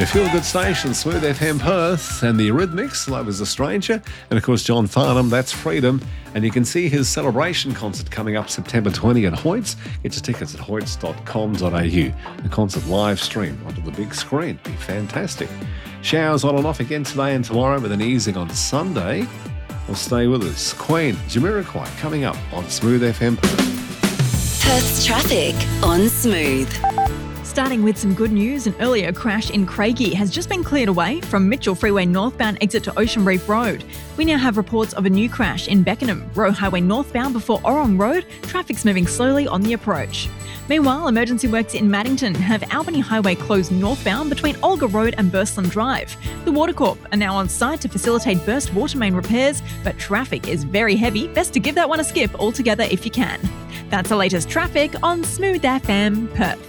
Your feel-good station, Smooth FM Perth, and the Eurythmics, Love is a Stranger, and of course John Farnham, That's Freedom. And you can see his celebration concert coming up September 20 at Hoyts. Get your tickets at hoyts.com.au. The concert live stream onto the big screen. Be fantastic. Showers on and off again today and tomorrow, with an easing on Sunday. Well, stay with us. Queen, Jamiroquai, coming up on Smooth FM. Perth's traffic on Smooth. Starting with some good news, an earlier crash in Craigie has just been cleared away from Mitchell Freeway northbound exit to Ocean Reef Road. We now have reports of a new crash in Beckenham, Roe Highway northbound before Orong Road. Traffic's moving slowly on the approach. Meanwhile, emergency works in Maddington have Albany Highway closed northbound between Olga Road and Burslem Drive. The Watercorp are now on site to facilitate burst water main repairs, but traffic is very heavy. Best to give that one a skip altogether if you can. That's the latest traffic on Smooth FM Perth.